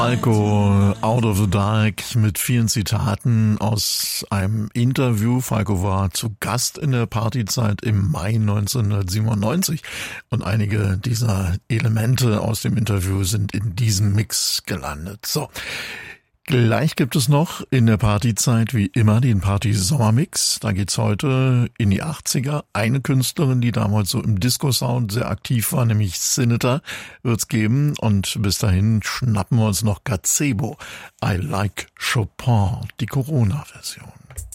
Falco, Out of the Dark mit vielen Zitaten aus einem Interview. Falco war zu Gast in der Partyzeit im Mai 1997 und einige dieser Elemente aus dem Interview sind in diesem Mix gelandet. So. Gleich gibt es noch in der Partyzeit wie immer den Party-Sommermix. Da geht's heute in die 80er. Eine Künstlerin, die damals so im Disco-Sound sehr aktiv war, nämlich Sinatra, wird's geben. Und bis dahin schnappen wir uns noch Gazebo. I Like Chopin, die Corona-Version.